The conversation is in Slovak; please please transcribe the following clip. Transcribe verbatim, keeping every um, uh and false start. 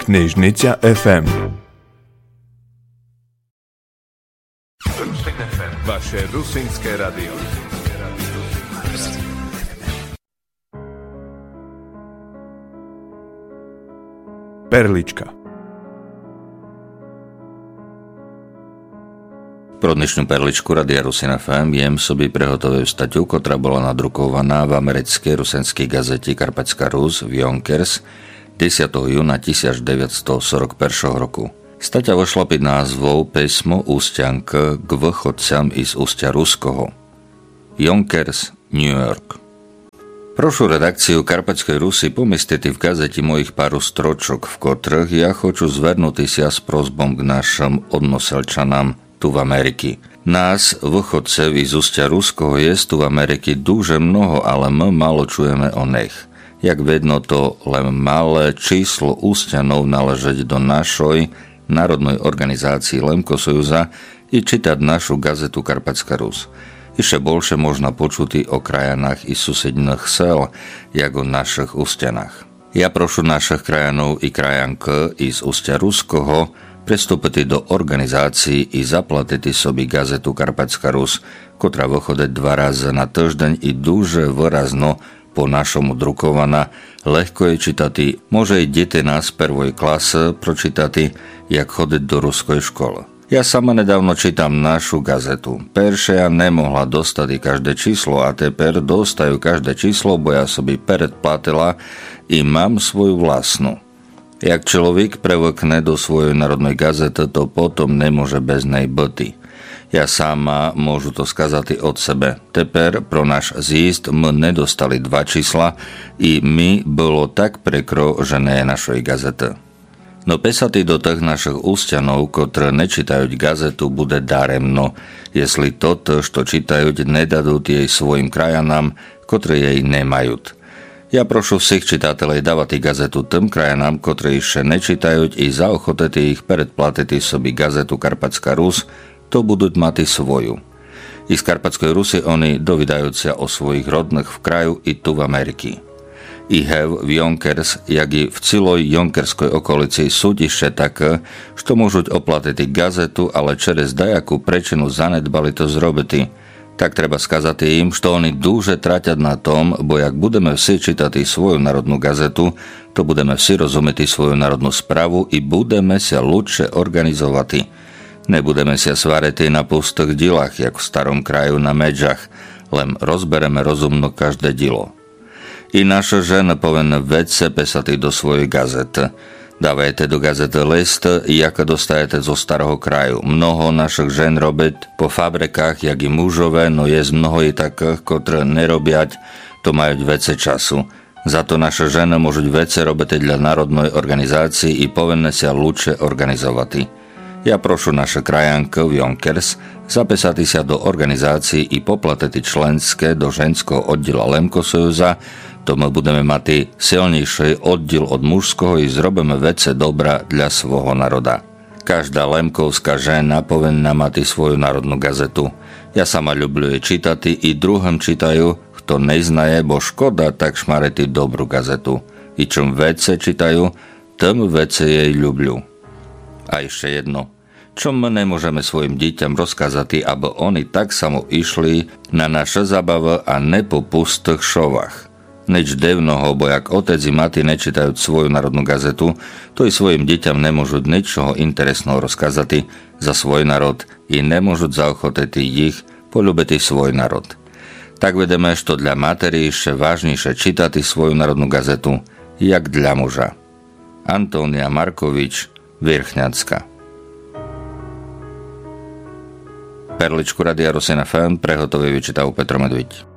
Knižnica ef em. Vaše rusínske radio. Perlička. Pro dnešnú perličku Radia Rusin ef em jem собі приготовив статтю, котра була надрукована в американській русинській газеті Карпатська Рус в Yonkers десятого júna devätnásťstoštyridsaťjeden roku. Стаття вийшла під назвою «Письмо Устянка к виходцям із Устя Руського». Yonkers, Нью-Йорк. Прошу редакцію Карпатської Руси помістити в газеті моїх пару строчок, в котрих я хочу звернутися з просьбом к нашим односельчанам tu v Ameriky. Nás, vchodcev із Устя Руського, je tu v Ameriky дуже много, ale my málo čujeme o nich. Jak vidno, to len malé číslo Ústянov naležať do našej národnej organizácii Lemkosojúza i čítať našu gazetu Karpatská Rus. Ešte bolšie možno počuť o krajanách i susedných sel, jak o našich Ústянах. Ja prošu našich krajanov i krajanky iz Устя Руського pristúpiti do organizácií i zaplatiti собі газету Карпатська Рус, котра виходить два рази на тиждень і дуже виразно по-нашому друкована, легко є читати, може й діти нас першої класи прочитати, як ходить до руської школи. Ja sama nedávno čítam našu gazetu. Perše ja nemohla dostať i každé číslo a teper dostaju každé číslo, bo ja собі predplatila i mám svoju vlastnú. Jak človek prevykne do svojej národnej gazety, to potom nemôže bez nej byť. Ja sama môžu to skazať od sebe. Teper pro náš zjízd my nedostali dva čísla i my bolo tak prekro, že nie je našej gazety. No pesati do tých našich Ústянov, ktoré nečítajú gazetu, bude daremno, jestli toto, čo čítajú, nedadú jej svojim krajanám, ktoré jej nemajú. Ja prošu всіх читателей давати газету тим краянам, котрі ще не читають, і заохотити їх передплатити собі газету Карпатська Рус, то будуть мати свою. Із Карпатської Руси вони довідаються о своїх родних в краю і ту в Америці. І гев в Yonkers, як і в цілої Йонкерської околиці суть іще таке, що можуть оплатити газету, але через деяку причину занедбали то зробити. Tak treba skazať im, že oni дуже tratять na tom, bo jak budeme vsi čítať svoju národnú gazetu, to budeme vsi rozumieť svoju národnú správu i budeme sa ľudšie organizovať. Nebudeme sa svárať na pustých dilách, jak v starom kraju na medžach, len rozbereme rozumno každé dilo. I naše ženy povinné vedce pesať do svojej gazety. Dávajte do gazety list, jak dostajete zo starého kraju. Mnoho našich žen robiť po fabrikách, jak i mužové, no je mnoho i takých, ktoré nerobiať, to majú vece času. Za to naše ženy môžu vece robiť dla národnej organizácii i povinné sa ľudšie organizovať. Ja prošu naše krajanky v Yonkers zapísať sa do organizácií i poplatiti členské do ženského oddiela Lemkosojúza, to my budeme mať silnejší oddiel od mužského i zrobíme vece dobra dla svojho národa. Každá lemkovská žena povinná mať svoju národnú gazetu. Ja sama ľubľu je čítať i druhým čítajú, kto neznaje, bo škoda tak šmareti dobrú gazetu. I čím vece čítajú, tým vece jej ľubľu. A ešte jedno. Čo my nemôžeme svojim dieťam rozkázať, aby oni tak samo išli na naše zabavy a ne po pustých šovách. Nič devnoho, bo jak otec i mati nečítajú svoju národnú gazetu, to i svojim deťam nemôžu ničoho interesného rozkázať za svoj národ i nemôžu zaochotiť ich poľúbiť svoj národ. Tak vedeme, že dla materi ešte vážnejšie čítať svoju národnú gazetu, jak dla muža. Antónia Markovič, Vierchňacka. Perličku Radia Rusin ef em prehotovie vyčítal Petro Medviť.